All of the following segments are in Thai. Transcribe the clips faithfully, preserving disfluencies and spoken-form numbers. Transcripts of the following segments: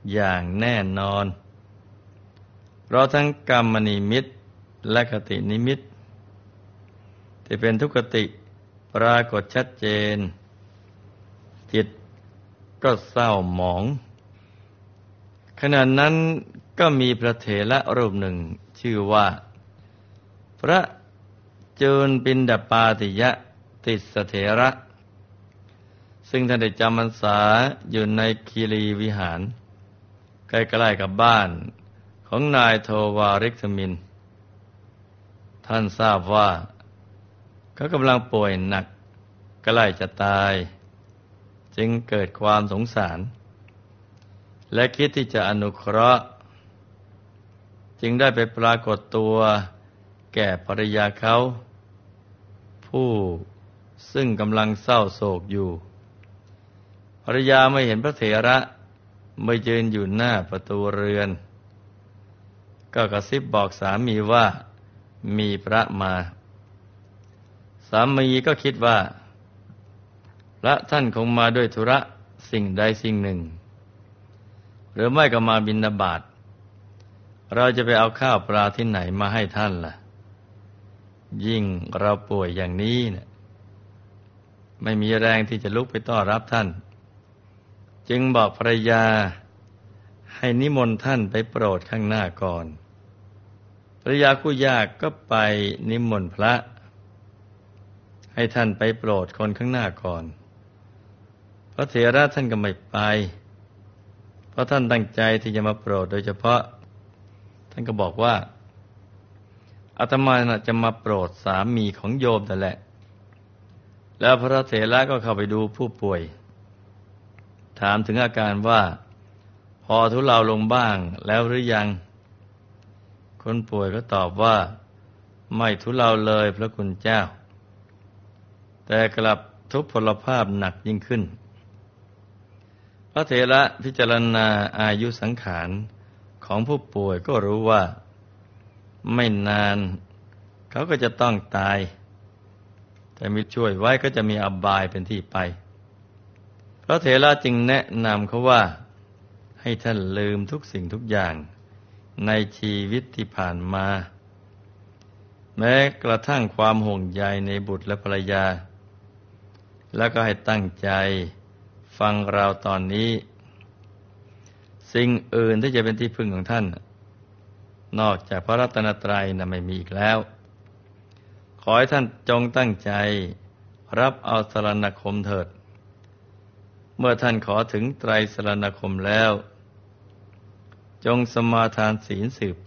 อย่างแน่นอนเพราะทั้งกรรมนิมิตและคตินิมิตที่เป็นทุกขติปรากฏชัดเจนจิตก็เศร้าหมองขณะนั้นก็มีพระเถระรูปหนึ่งชื่อว่าพระจูลปินดปาติยติสเถระซึ่งท่านได้จำพรรษาอยู่ในคีรีวิหารใกล้ๆกับบ้านของนายโทวาริกสมินท่านทราบว่าเขากำลังป่วยหนักใกล้จะตายจึงเกิดความสงสารและคิดที่จะอนุเคราะห์จึงได้ไปปรากฏตัวแก่ภรรยาเขาผู้ซึ่งกำลังเศร้าโศกอยู่ภรรยาไม่เห็นพระเถระไม่ยืนอยู่หน้าประตูเรือนก็กระซิบบอกสามีว่ามีพระมาสามีก็คิดว่าพระท่านคงมาด้วยธุระสิ่งใดสิ่งหนึ่งหรือไม่ก็มาบิณฑบาตเราจะไปเอาข้าวปลาที่ไหนมาให้ท่านล่ะยิ่งเราป่วยอย่างนี้เนี่ยไม่มีแรงที่จะลุกไปต้อนรับท่านจึงบอกภรรยาให้นิมนต์ท่านไปโปรดข้างหน้าก่อนภรรยาคู่ยากก็ไปนิมนต์พระให้ท่านไปโปรดคนข้างหน้าก่อนพระเถระท่านก็ไม่ไปเพราะท่านตั้งใจที่จะมาโปรดโดยเฉพาะท่านก็บอกว่าอาตมาจะมาโปรดสามีของโยมแต่แหละแล้วพระเถระก็เข้าไปดูผู้ป่วยถามถึงอาการว่าพอทุเลาลงบ้างแล้วหรือยังคนป่วยก็ตอบว่าไม่ทุเลาเลยพระคุณเจ้าแต่กลับทุพพลภาพหนักยิ่งขึ้นพระเถระพิจารณาอายุสังขารของผู้ป่วยก็รู้ว่าไม่นานเขาก็จะต้องตายแต่มีช่วยไว้ก็จะมีอบายเป็นที่ไปพระเถระจึงแนะนำเขาว่าให้ท่านลืมทุกสิ่งทุกอย่างในชีวิตที่ผ่านมาแม้กระทั่งความห่วงใยในบุตรและภรรยาแล้วก็ให้ตั้งใจฟังเราตอนนี้สิ่งอื่นที่จะเป็นที่พึ่งของท่านนอกจากพระรัตนตรัยนะไม่มีอีกแล้วขอให้ท่านจงตั้งใจรับเอาสรณคมเถิดเมื่อท่านขอถึงไตรสรณคมแล้วจงสมาทานศีลสืบไป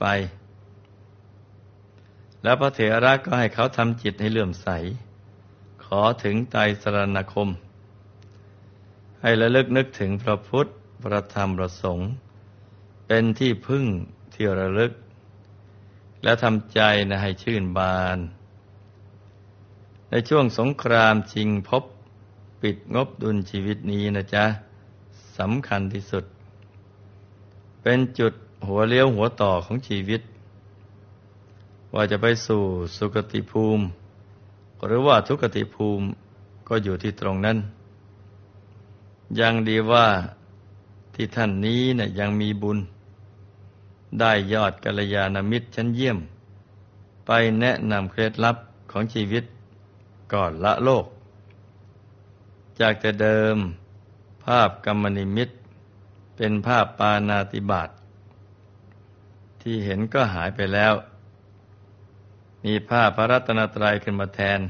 แล้วพระเถระก็ให้เขาทำจิตให้เลื่อมใสขอถึงไตรสรณคมให้ระลึกนึกถึงพระพุทธพระธรรมพระสงฆ์เป็นที่พึ่งที่ระลึกและทำใจนะให้ชื่นบานในช่วงสงครามชิงภพปิดงบดุลชีวิตนี้นะจ๊ะสำคัญที่สุดเป็นจุดหัวเลี้ยวหัวต่อของชีวิตว่าจะไปสู่สุคติภูมิหรือว่าทุกขติภูมิก็อยู่ที่ตรงนั้นยังดีว่าที่ท่านนี้เนี่ยยังมีบุญได้ยอดกัลยาณมิตรชั้นเยี่ยมไปแนะนำเคล็ดลับของชีวิตก่อนละโลกจากแต่เดิมภาพกรรมนิมิตเป็นภาพปาณาติบาตที่เห็นก็หายไปแล้วมีภาพพระรัตนตรัยขึ้นมาแทน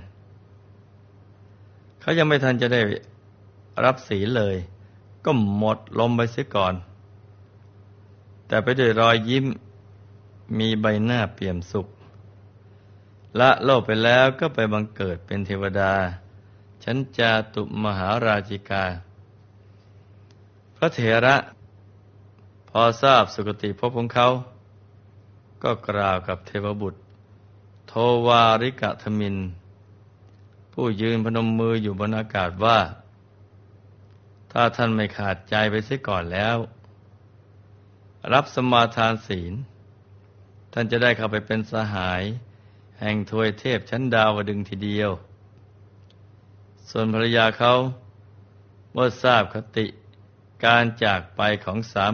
เขายังไม่ทันจะได้รับศีลเลยก็หมดลมไปเสียก่อนแต่ไปด้วยรอยยิ้มมีใบหน้าเปี่ยมสุขละโลกไปแล้วก็ไปบังเกิดเป็นเทวดาชั้นจาตุมหาราชิกาพระเถระพอทราบสุคติภพของเขาก็กล่าวกับเทวบุตรโทวาริกธมินผู้ยืนพนมมืออยู่บนอากาศว่าถ้าท่านไม่ขาดใจไปเสียก่อนแล้วรับสมาทานศีลท่านจะได้เข้าไปเป็นสหายแห่งทวยเทพชั้นดาวดึงส์ทีเดียวส่วนภรรยาเขาเมื่อทราบคติการจากไปของสา